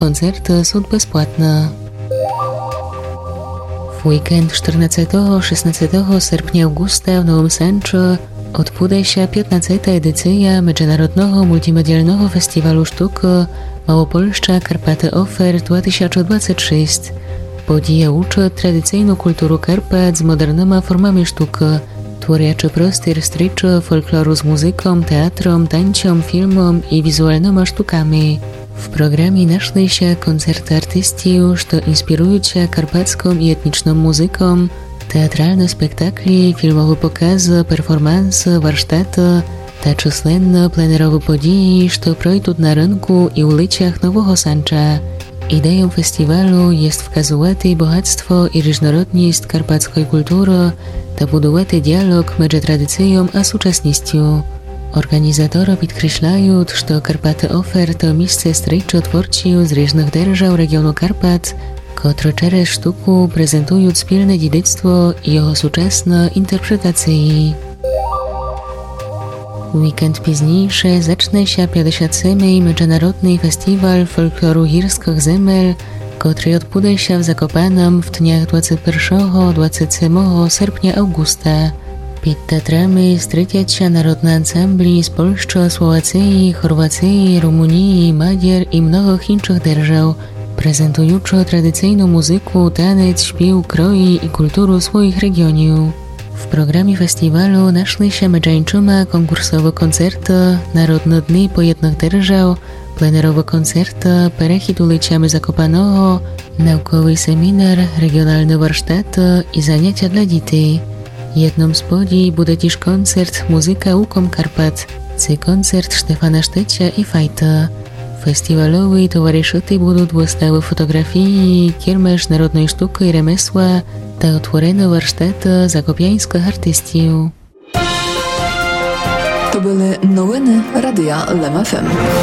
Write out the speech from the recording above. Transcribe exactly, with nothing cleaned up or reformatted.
Koncerty są bezpłatne. W weekend czternastego szesnastego sierpnia Augusta w Nowym Sęczu odbędzie się piętnastą edycja Międzynarodnego Multimedialnego Festiwalu Sztuki Małopolska Karpaty Offer dwa tysiące dwudziesty szósty. Podija uczy tradycyjną kulturę Karpat z modernymi formami sztuki, tworząc prosty rstrycz folkloru z muzyką, teatrem, tańcem, filmem i wizualnymi sztukami. W programie naszły się koncerty artystów, które inspirują się karpacką i etniczną muzyką, teatralne spektakli, filmowe pokazy, performanse, warsztaty, ta czysłenne plenerowe podії, które projdą na rynku i ulicach Nowego Sęcza. Ideą festiwalu jest wskazywać bogactwo i różnorodność karpackiej kultury, ta budować dialog między tradycją a współczesnością. Organizatorzy podkreślają, że Karpaty Offer to miejsce stryjczo twórców z różnych держав regionu Karpat, które przez sztuku prezentują wspólne dziedzictwo i jego współczesne interpretacje. Weekend późniejszy zacznie się pięćdziesiąty siódmy Międzynarodny Festiwal Folkloru Górskich Zemel, który odbędzie się w Zakopanem w dniach dwudziestego pierwszego do dwudziestego siódmego sierpnia Augusta. Przed teatrami strytią się narodne ansambli z Polski, Słowacji, Chorwacji, Rumunii, Madziar i mnogich innych держав, prezentujące tradycyjną muzykę, taniec, śpiew, kroi i kulturę swoich regionów. W programie festiwalu naszły się między konkursowe koncerty, narodne dni po jednych держав, plenerowe koncerty, perechid ulicami Zakopanego, naukowy seminar, regionalne warsztaty i zajęcia dla dzieci. Jedną z podii będzie też koncert Muzyka Łukom Karpat, czy koncert Stefana Sztecia i Fajta. Festiwalowi towarzyszyć będą wystawy fotografii, kiermasz narodnej sztuki i remesła, ta otworzone warsztaty zakopiańskich artystów. To były nowiny Radia Lem F M.